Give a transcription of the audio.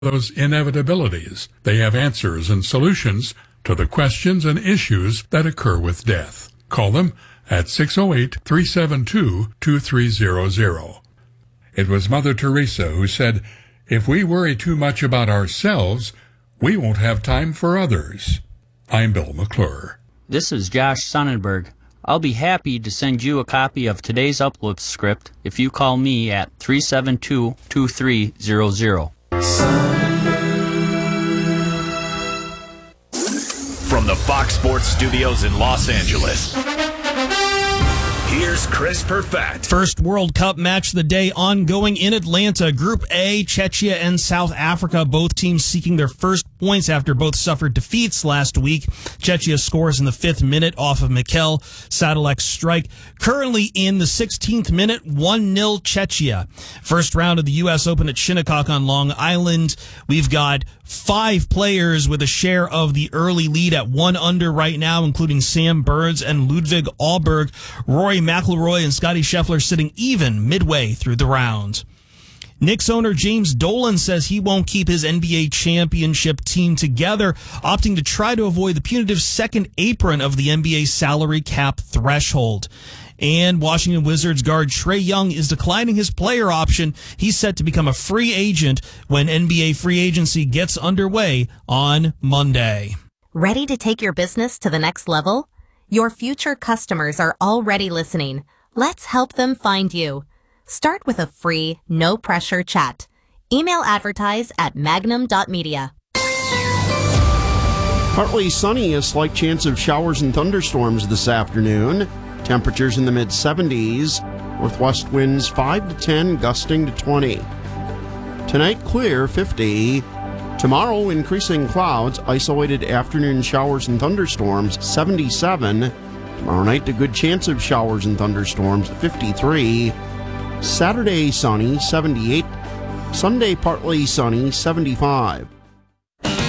those inevitabilities. They have answers and solutions to the questions and issues that occur with death. Call them at 608-372-2300. It was Mother Teresa who said, "If we worry too much about ourselves, we won't have time for others." I'm Bill McClure. This is Josh Sonnenberg. I'll be happy to send you a copy of today's Uplift script if you call me at 372-2300. From the Fox Sports Studios in Los Angeles, here's Chris Perfett. First World Cup match of the day ongoing in Atlanta. Group A, Czechia and South Africa, both teams seeking their first points after both suffered defeats last week. Czechia scores in the 5th minute off of Mikel Sadilek's strike. Currently in the 16th minute, 1-0 Czechia. First round of the U.S. Open at Shinnecock on Long Island. We've got 5 players with a share of the early lead at 1 under right now, including Sam Burns and Ludwig Ahlberg. Rory McIlroy and Scottie Scheffler sitting even midway through the round. Knicks owner James Dolan says he won't keep his NBA championship team together, opting to try to avoid the punitive second apron of the NBA salary cap threshold. And Washington Wizards guard Trae Young is declining his player option. He's set to become a free agent when NBA free agency gets underway on Monday. Ready to take your business to the next level? Your future customers are already listening. Let's help them find you. Start with a free, no-pressure chat. Email advertise at magnum.media. Partly sunny, a slight chance of showers and thunderstorms this afternoon. Temperatures in the mid-70s. Northwest winds 5 to 10, gusting to 20. Tonight, clear, 50. Tomorrow, increasing clouds, isolated afternoon showers and thunderstorms, 77. Tomorrow night, a good chance of showers and thunderstorms, 53. Saturday, sunny, 78. Sunday, partly sunny, 75.